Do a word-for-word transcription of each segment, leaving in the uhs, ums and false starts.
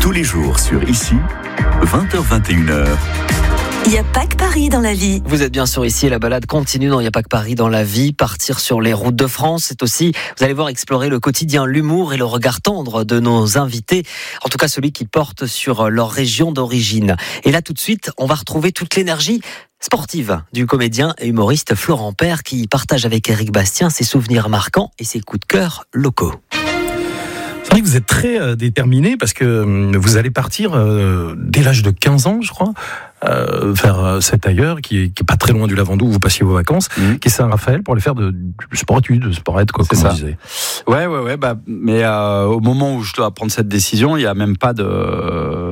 Tous les jours sur Ici, vingt heures vingt et une heures. Il n'y a pas que Paris dans la vie. Vous êtes bien sûr ici, la balade continue dans Il n'y a pas que Paris dans la vie. Partir sur les routes de France, c'est aussi, vous allez voir, explorer le quotidien, l'humour et le regard tendre de nos invités. En tout cas, celui qui porte sur leur région d'origine. Et là, tout de suite, on va retrouver toute l'énergie sportive du comédien et humoriste Florent Père qui partage avec Éric Bastien ses souvenirs marquants et ses coups de cœur locaux. C'est vrai que vous êtes très euh, déterminé parce que euh, vous allez partir euh, dès l'âge de quinze ans, je crois, euh, vers euh, cet ailleurs qui est, qui est pas très loin du Lavandou où vous passiez vos vacances, mmh. qui est Saint-Raphaël, pour aller faire de, du sport-études, de sport-études, quoi, comme on disait. Ouais, ouais, ouais. Bah, mais euh, au moment où je dois prendre cette décision, il y a même pas de. Euh,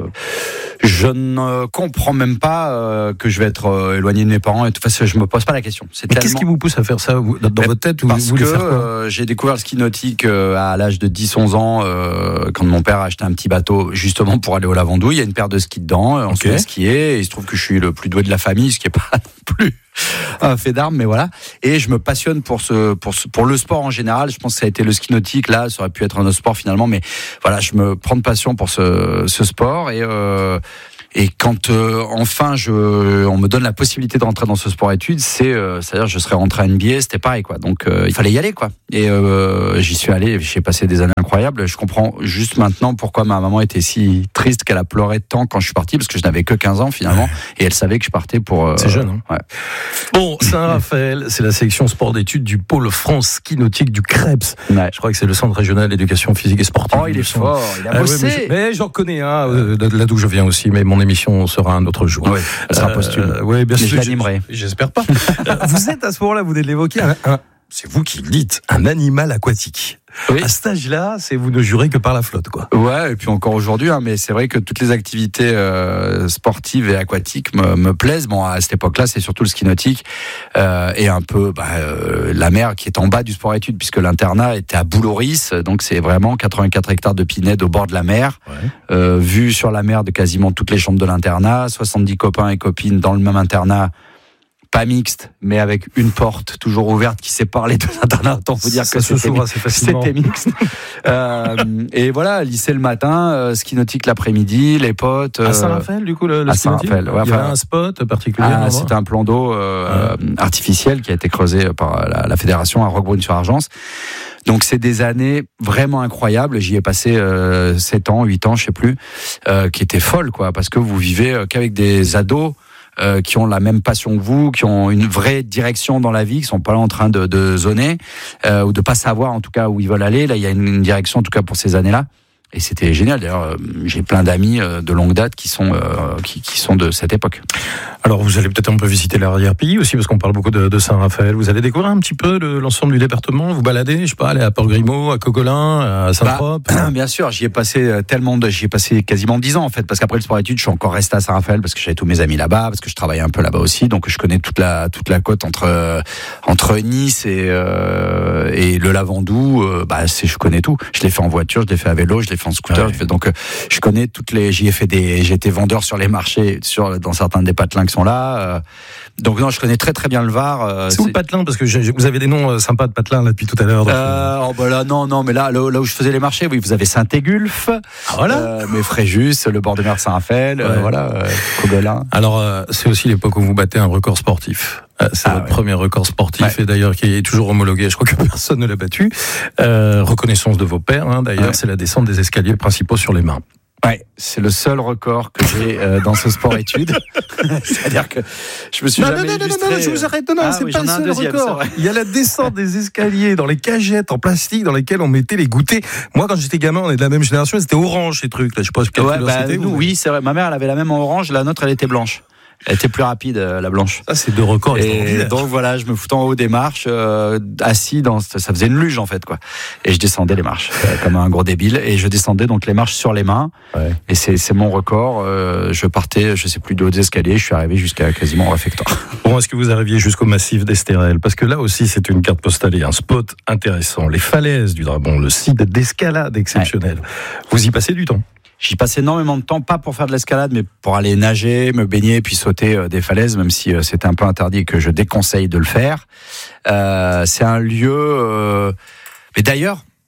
je ne comprends même pas euh, que je vais être euh, éloigné de mes parents et tout. Enfin, je me pose pas la question. C'est mais tellement... qu'est-ce qui vous pousse à faire ça vous, dans mais votre tête ou Parce vous que faire euh, j'ai découvert le ski nautique euh, à l'âge de dix onze ans euh, quand mon père a acheté un petit bateau justement pour aller au Lavandou. Il y a une paire de skis dedans. On okay. se met à skier et il se trouve que je suis le plus doué de la famille, ce qui est pas non plus un fait d'armes, mais voilà. Et je me passionne pour ce, pour ce, pour le sport en général. Je pense que ça a été le ski nautique. Là, ça aurait pu être un autre sport finalement, mais voilà, je me prends de passion pour ce, ce sport et euh, Et quand euh, enfin je, on me donne la possibilité de rentrer dans ce sport-études, c'est, euh, c'est-à-dire je serais rentré à N B A, c'était pareil quoi. Donc euh, il fallait y aller quoi. Et euh, j'y suis allé, j'ai passé des années incroyables. Je comprends juste maintenant pourquoi ma maman était si triste qu'elle a pleuré tant quand je suis parti, parce que je n'avais que quinze ans finalement, et elle savait que je partais pour. Euh, c'est jeune. Hein ouais. Bon, Saint-Raphaël, c'est la section sport d'études du pôle France ski nautique du Creps. Ouais. Je crois que c'est le centre régional d'éducation physique et sportive. Oh, il est fort, il a bossé. Ah, ouais, mais, je, mais j'en connais un, hein, euh, de là d'où je viens aussi, mais mon émission sera un autre jour. Oui, elle sera posthume. Euh, oui, bien mais sûr. Je l'animerai. J'espère pas. Vous êtes à ce moment-là, vous venez de l'évoquer, un, un, c'est vous qui le dites, un animal aquatique. Oui. À cet âge-là, c'est vous ne jurez que par la flotte, quoi. Ouais, et puis encore aujourd'hui, hein, mais c'est vrai que toutes les activités euh, sportives et aquatiques me, me plaisent. Bon, à cette époque-là, c'est surtout le ski nautique euh, et un peu bah, euh, la mer qui est en bas du sport-études, puisque l'internat était à Bouloris, donc c'est vraiment quatre-vingt-quatre hectares de pinède au bord de la mer, ouais. euh, vue sur la mer de quasiment toutes les chambres de l'internat, soixante-dix copains et copines dans le même internat. Pas mixte, mais avec une porte toujours ouverte qui sépare les deux internats. Autant vous dire ça que se c'était, assez facilement. C'était mixte. euh, et voilà, lycée le matin, euh, ski nautique l'après-midi, les potes. Euh, à Saint-Raphaël, du coup, le, le à ski nautique. Saint-Raphaël, ouais, il y avait un spot particulier. Ah, c'était un plan d'eau euh, ouais. artificiel qui a été creusé par la, la fédération à Roquebrune-sur-Argence. Donc c'est des années vraiment incroyables. J'y ai passé euh, sept ans, huit ans, je sais plus, euh, qui étaient folles, quoi, parce que vous vivez euh, qu'avec des ados. Euh, qui ont la même passion que vous, qui ont une vraie direction dans la vie, qui sont pas là en train de, de zoner euh, ou de pas savoir en tout cas où ils veulent aller. Là, il y a une, une direction en tout cas pour ces années-là. Et c'était génial. D'ailleurs, j'ai plein d'amis de longue date qui sont euh, qui, qui sont de cette époque. Alors, vous allez peut-être un peu visiter l'arrière-pays aussi, parce qu'on parle beaucoup de, de Saint-Raphaël. Vous allez découvrir un petit peu le, l'ensemble du département. Vous baladez, je sais pas, aller à Port-Grimaud, à Coquelin, à Saint-Trope. Bah, bien sûr, j'y ai passé tellement de, j'y ai passé quasiment dix ans en fait, parce qu'après le sport-études, je suis encore resté à Saint-Raphaël parce que j'avais tous mes amis là-bas, parce que je travaillais un peu là-bas aussi, donc je connais toute la toute la côte entre entre Nice et euh, et le Lavandou. Euh, bah, c'est, je connais tout. Je l'ai fait en voiture, je l'ai fait à vélo, je l'ai fait en scooter. Ouais. Je fais, donc, je connais toutes les. J'y ai fait des. J'ai été vendeur sur les marchés, sur dans certains des patelins qui sont là. Euh, donc non, je connais très très bien le Var. Euh, c'est, c'est où le patelin, parce que j'ai, vous avez des noms euh, sympas de patelins là depuis tout à l'heure. Euh, oh bah là non non, mais là là, là où je faisais les marchés, oui, vous avez Saint-Égulf, ah, voilà. euh, mais Fréjus, le bord de mer Saint-Raphaël, ouais. euh, voilà, euh, Coquelin. Alors euh, c'est aussi l'époque où vous battez un record sportif. C'est ah, votre ouais. premier record sportif, ouais. et d'ailleurs qui est toujours homologué. Je crois que personne ne l'a battu. Euh, reconnaissance de vos pairs, hein, d'ailleurs, ouais. c'est la descente des escaliers principaux sur les mains. Ouais, c'est le seul record que j'ai euh, dans ce sport-études. C'est-à-dire que je me suis non, jamais non, non, illustré. Non, non, je vous arrête. Non, non, ah, c'est oui, pas le seul deuxième, record. Il y a la descente des escaliers dans les cagettes en plastique dans lesquelles on mettait les goûters. Moi, quand j'étais gamin, on est de la même génération. C'était orange ces trucs. Là, je sais pas ce ouais, bah, nous, oui, c'est vrai. Ma mère, elle avait la même en orange. La nôtre, elle était blanche. Elle était plus rapide, la blanche. Ça, c'est deux records extraordinaires. Et donc voilà, je me foutais en haut des marches, euh, assis dans, ça faisait une luge en fait quoi. Et je descendais les marches euh, comme un gros débile. Et je descendais donc les marches sur les mains. Ouais. Et c'est, c'est mon record. Euh, je partais, je sais plus de hauts escaliers. Je suis arrivé jusqu'à quasiment au réfectoire. Bon, est-ce que vous arriviez jusqu'au massif d'Estérel ? Parce que là aussi, c'est une carte postale et un spot intéressant. Les falaises du Drabon, le site d'escalade exceptionnel. Ouais. Vous y passez du temps ? J'y passe énormément de temps, pas pour faire de l'escalade, mais pour aller nager, me baigner, puis sauter euh, des falaises, même si euh, c'était un peu interdit et que je déconseille de le faire. Euh, c'est un lieu... Euh... Mais d'ailleurs,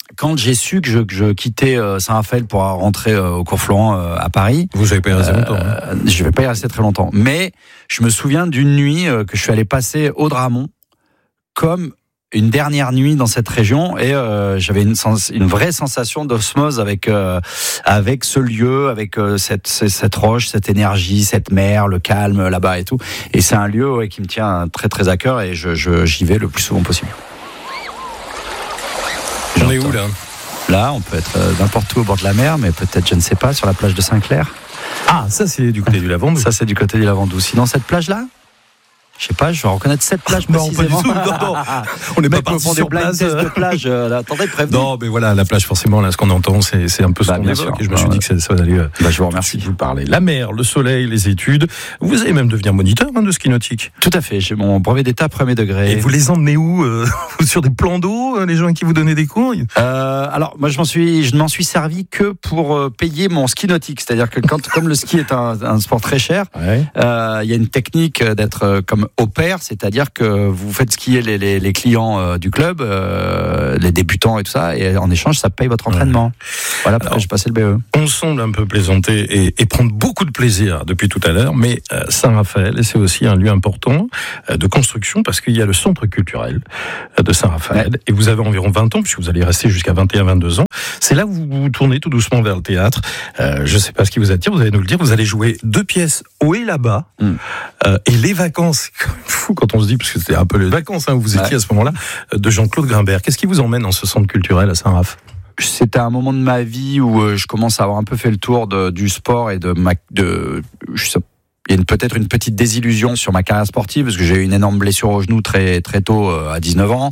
quand j'ai su que je, que je quittais Saint-Raphaël pour rentrer au cours Florent à Paris. Vous n'avez pas y rester longtemps. Hein. Euh, je vais pas y rester très longtemps. Mais je me souviens d'une nuit que je suis allé passer au Dramont comme une dernière nuit dans cette région et euh, j'avais une, sens- une vraie sensation d'osmose avec euh, avec ce lieu, avec euh, cette, cette roche, cette énergie, cette mer, le calme là-bas et tout. Et c'est un lieu ouais, qui me tient très très à cœur et je, je, j'y vais le plus souvent possible. On est où là ? Là, on peut être n'importe où au bord de la mer, mais peut-être, je ne sais pas, sur la plage de Saint-Clair. Ah, ça c'est du côté du Lavandou. Ça c'est du côté du Lavandou. Sinon, cette plage-là ? Je sais pas, je vais reconnaître cette plage non, précisément. pas du tout. Non, non. On n'est pas parti sur des place. de plage. Euh, là, attendez, prévenez. Non, mais voilà, la plage, forcément, là, ce qu'on entend, c'est, c'est un peu ce Bah, qu'on bien évoque. sûr. Et je me Bah, suis ouais. dit que ça, ça allait. Euh, bah, je vous remercie. vous parler. La mer, le soleil, les études. Vous allez même devenir moniteur hein, de ski nautique. Tout à fait. J'ai mon brevet d'état premier degré. Et vous les emmenez où euh, sur des plans d'eau, les gens à qui vous donnez des cours euh, Alors, moi, je m'en suis, je ne m'en suis servi que pour euh, payer mon ski nautique. C'est-à-dire que quand, comme le ski est un, un sport très cher, ouais. euh, il y a une technique d'être euh, comme au pair, c'est-à-dire que vous faites skier les, les, les clients euh, du club, euh, les débutants et tout ça, et en échange, ça paye votre entraînement. Ouais. Voilà pourquoi j'ai passé le B E. On semble un peu plaisanter et, et prendre beaucoup de plaisir depuis tout à l'heure, mais euh, Saint-Raphaël, c'est aussi un lieu important euh, de construction parce qu'il y a le centre culturel euh, de Saint-Raphaël ouais. et vous avez environ vingt ans, puisque vous allez rester jusqu'à vingt et un vingt-deux ans. C'est là où vous vous tournez tout doucement vers le théâtre. Euh, je ne sais pas ce qui vous attire, vous allez nous le dire. Vous allez jouer deux pièces haut et là-bas. Mm. Euh, et les vacances, c'est quand même fou quand on se dit, parce que c'était un peu les vacances hein, où vous étiez ouais. à ce moment-là, de Jean-Claude Grimbert. Qu'est-ce qui vous emmène dans ce centre culturel à Saint-Raph ? C'était un moment de ma vie où euh, je commence à avoir un peu fait le tour de, du sport et de ma, de, je sais, il y a une, peut-être une petite désillusion sur ma carrière sportive parce que j'ai eu une énorme blessure au genou très très tôt euh, à dix-neuf ans,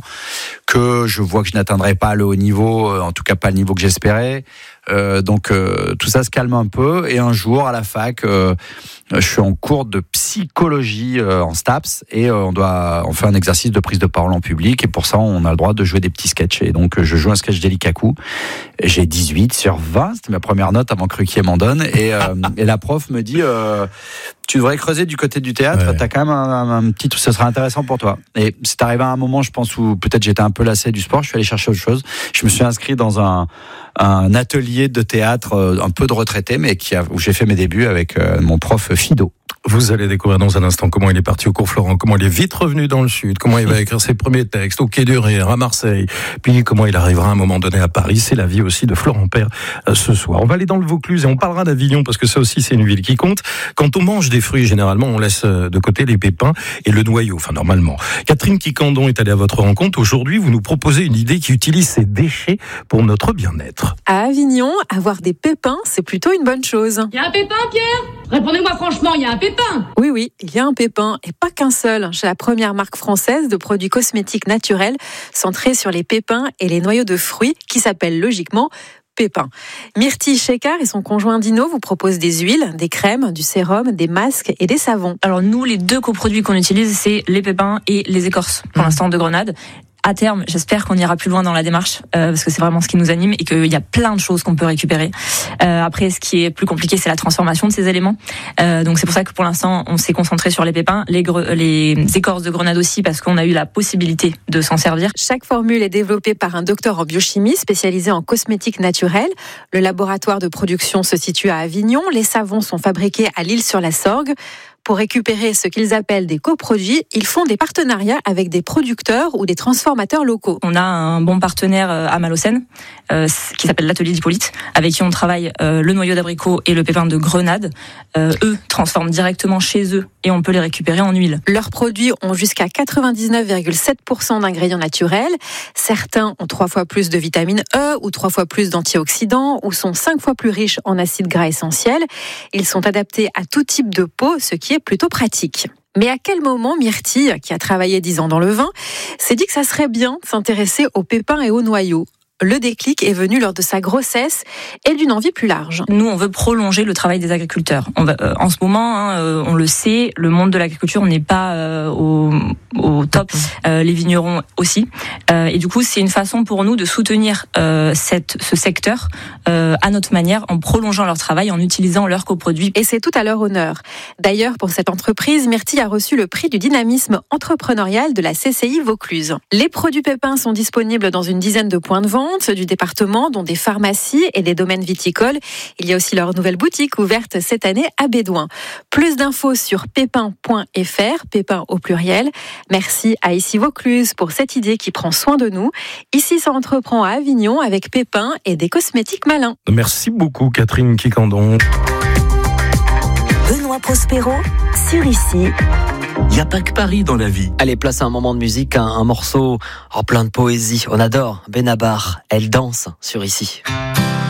que je vois que je n'atteindrai pas le haut niveau, euh, en tout cas pas le niveau que j'espérais. Euh, donc euh, tout ça se calme un peu et un jour à la fac euh, je suis en cours de psychologie euh, en STAPS et euh, on doit on fait un exercice de prise de parole en public et pour ça on a le droit de jouer des petits sketchs et donc je joue un sketch d'Elikaku. J'ai dix-huit sur vingt, c'était ma première note avant que Ruquier m'en donne et, euh, et la prof me dit euh, tu devrais creuser du côté du théâtre, ouais. T'as quand même un, un, un petit, ce sera intéressant pour toi. Et c'est arrivé à un moment, je pense, où peut-être j'étais un peu lassé du sport, je suis allé chercher autre chose. Je me suis inscrit dans un, un atelier de théâtre un peu de retraité, mais qui a, où j'ai fait mes débuts avec euh, mon prof Fido. Vous allez découvrir dans un instant comment il est parti au cours Florent, comment il est vite revenu dans le Sud, comment il va écrire ses premiers textes au Quai du Rire, à Marseille, puis comment il arrivera à un moment donné à Paris. C'est la vie aussi de Florent Père euh, ce soir. On va aller dans le Vaucluse et on parlera d'Avignon parce que ça aussi c'est une ville qui compte. Quand on mange des fruits, généralement on laisse de côté les pépins et le noyau, enfin normalement. Catherine Quicandon est allée à votre rencontre. Aujourd'hui, vous nous proposez une idée qui utilise ces déchets pour notre bien-être. À Avignon, avoir des pépins, c'est plutôt une bonne chose. Il y a un pépin, Pierre ? Répondez-moi franchement, il y a un pépin ? Oui, oui, il y a un pépin, et pas qu'un seul, chez la première marque française de produits cosmétiques naturels centrés sur les pépins et les noyaux de fruits, qui s'appelle logiquement Pépin. Myrtille Chekar et son conjoint Dino vous proposent des huiles, des crèmes, du sérum, des masques et des savons. Alors nous, les deux coproduits qu'on utilise, c'est les pépins et les écorces, pour mmh. l'instant de grenade. À terme, j'espère qu'on ira plus loin dans la démarche, euh, parce que c'est vraiment ce qui nous anime et qu'il y a plein de choses qu'on peut récupérer. Euh, après, ce qui est plus compliqué, c'est la transformation de ces éléments. Euh, donc c'est pour ça que pour l'instant, on s'est concentré sur les pépins, les, gre- les écorces de grenade aussi, parce qu'on a eu la possibilité de s'en servir. Chaque formule est développée par un docteur en biochimie spécialisé en cosmétiques naturels. Le laboratoire de production se situe à Avignon. Les savons sont fabriqués à l'Île-sur-la-Sorgue. Pour récupérer ce qu'ils appellent des coproduits, ils font des partenariats avec des producteurs ou des transformateurs locaux. On a un bon partenaire à Malocène, euh, qui s'appelle l'Atelier d'Hippolyte, avec qui on travaille euh, le noyau d'abricot et le pépin de grenade. Euh, eux transforment directement chez eux et on peut les récupérer en huile. Leurs produits ont jusqu'à quatre-vingt-dix-neuf virgule sept pour cent d'ingrédients naturels. Certains ont trois fois plus de vitamine E ou trois fois plus d'antioxydants ou sont cinq fois plus riches en acides gras essentiels. Ils sont adaptés à tout type de peau, ce qui est plutôt pratique. Mais à quel moment Myrtille, qui a travaillé dix ans dans le vin, s'est dit que ça serait bien de s'intéresser aux pépins et aux noyaux ? Le déclic est venu lors de sa grossesse et d'une envie plus large. Nous, on veut prolonger le travail des agriculteurs. On va, euh, en ce moment, hein, euh, on le sait, le monde de l'agriculture n'est pas euh, au, au top. Euh, les vignerons aussi. Euh, et du coup, c'est une façon pour nous de soutenir euh, cette, ce secteur euh, à notre manière, en prolongeant leur travail, en utilisant leurs coproduits. Et c'est tout à leur honneur. D'ailleurs, pour cette entreprise, Myrtille a reçu le prix du dynamisme entrepreneurial de la C C I Vaucluse. Les produits pépins sont disponibles dans une dizaine de points de vente. innovantes du département, dont des pharmacies et des domaines viticoles. Il y a aussi leur nouvelle boutique ouverte cette année à Bédouin. Plus d'infos sur pépin point f r, Pépin au pluriel. Merci à Ici Vaucluse pour cette idée qui prend soin de nous. Ici, ça entreprend à Avignon avec Pépin et des cosmétiques malins. Merci beaucoup Catherine Quicandon. Benoît Prospero sur Ici. Il n'y a pas que Paris dans la vie. Allez, place à un moment de musique, un, un morceau en plein de poésie. On adore Benabar. Elle danse sur Ici.